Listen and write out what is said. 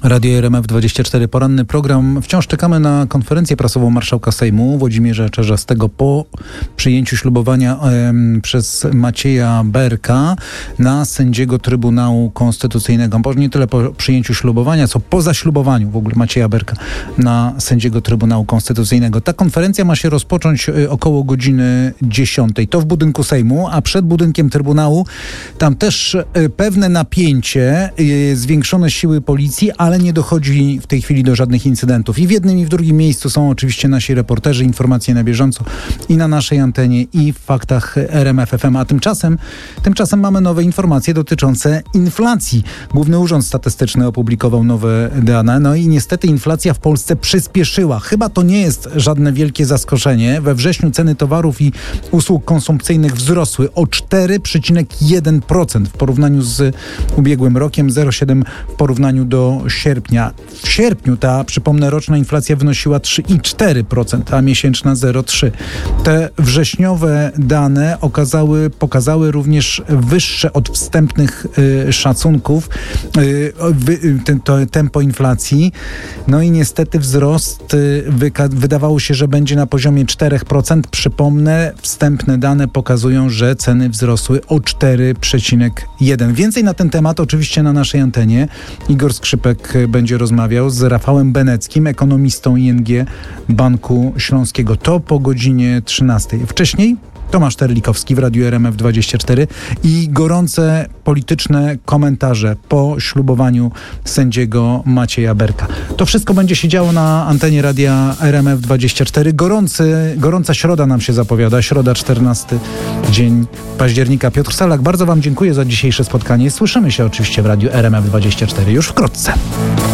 Radio RMF24, poranny program. Wciąż czekamy na konferencję prasową marszałka Sejmu Włodzimierza Czarzastego po przyjęciu ślubowania przez Macieja Berka na sędziego Trybunału Konstytucyjnego. Może nie tyle po przyjęciu ślubowania, co po zaślubowaniu w ogóle Macieja Berka na sędziego Trybunału Konstytucyjnego. Ta konferencja ma się rozpocząć około godziny 10. To w budynku Sejmu, a przed budynkiem Trybunału tam też pewne napięcie, zwiększone siły policji, ale nie dochodzi w tej chwili do żadnych incydentów. I w jednym, i w drugim miejscu są oczywiście nasi reporterzy, informacje na bieżąco i na naszej antenie, i w faktach RMF FM. A tymczasem mamy nowe informacje dotyczące inflacji. Główny Urząd Statystyczny opublikował nowe dane. No i niestety inflacja w Polsce przyspieszyła. Chyba to nie jest żadne wielkie zaskoczenie. We wrześniu ceny towarów i usług konsumpcyjnych wzrosły o 4,1% w porównaniu z ubiegłym rokiem, 0,7% w porównaniu do sierpnia. W sierpniu ta, przypomnę, roczna inflacja wynosiła 3,4%, a miesięczna 0,3%. Te wrześniowe dane pokazały również wyższe od wstępnych szacunków tempo inflacji. No i niestety wzrost wydawało się, że będzie na poziomie 4%. Przypomnę, wstępne dane pokazują, że ceny wzrosły o 4,1%. Więcej na ten temat oczywiście na naszej antenie. Igor Skrzypek będzie rozmawiał z Rafałem Beneckim, ekonomistą ING Banku Śląskiego. To po godzinie 13. Wcześniej Tomasz Terlikowski w Radiu RMF24 i gorące polityczne komentarze po ślubowaniu sędziego Macieja Berka. To wszystko będzie się działo na antenie Radia RMF24. Gorąca środa nam się zapowiada. Środa, 14 dzień października. Piotr Salak, bardzo Wam dziękuję za dzisiejsze spotkanie. Słyszymy się oczywiście w Radiu RMF24 już wkrótce.